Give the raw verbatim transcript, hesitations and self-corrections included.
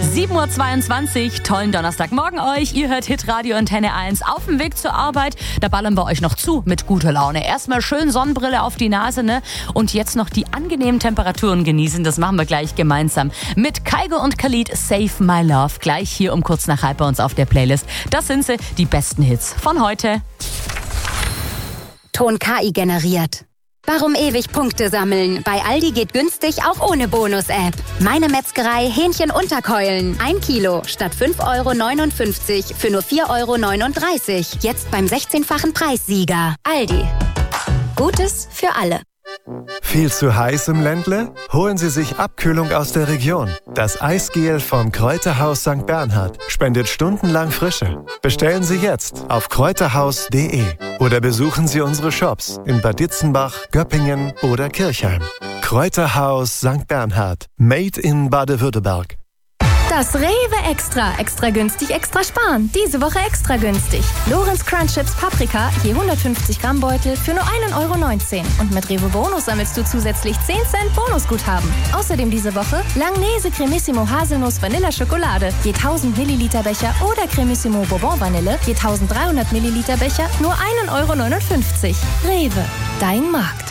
sieben Uhr zweiundzwanzig, tollen Donnerstagmorgen euch. Ihr hört Hitradio Antenne eins auf dem Weg zur Arbeit. Da ballern wir euch noch zu mit guter Laune. Erstmal schön Sonnenbrille auf die Nase, ne? Und jetzt noch die angenehmen Temperaturen genießen. Das machen wir gleich gemeinsam mit Kygo und Khalid, Save My Love. Gleich hier um kurz nach halb bei uns auf der Playlist. Das sind sie, die besten Hits von heute. Ton K I generiert. Warum ewig Punkte sammeln? Bei Aldi geht günstig auch ohne Bonus-App. Meine Metzgerei Hähnchen Unterkeulen. Ein Kilo statt fünf Euro neunundfünfzig für nur vier Euro neununddreißig. Jetzt beim sechzehnfachen Preissieger. Aldi. Gutes für alle. Viel zu heiß im Ländle? Holen Sie sich Abkühlung aus der Region. Das Eisgel vom Kräuterhaus Sankt Bernhard spendet stundenlang Frische. Bestellen Sie jetzt auf kräuterhaus punkt de oder besuchen Sie unsere Shops in Bad Ditzenbach, Göppingen oder Kirchheim. Kräuterhaus Sankt Bernhard. Made in Baden-Württemberg. Das Rewe Extra. Extra günstig, extra sparen. Diese Woche extra günstig. Lorenz Crunch Chips Paprika, je hundertfünfzig Gramm Beutel für nur ein Euro neunzehn. Und mit Rewe Bonus sammelst du zusätzlich zehn Cent Bonusguthaben. Außerdem diese Woche Langnese Cremissimo Haselnuss Vanilla Schokolade, je tausend Milliliter Becher oder Cremissimo Bourbon Vanille, je dreizehnhundert Milliliter Becher, nur ein Euro neunundfünfzig. Rewe, dein Markt.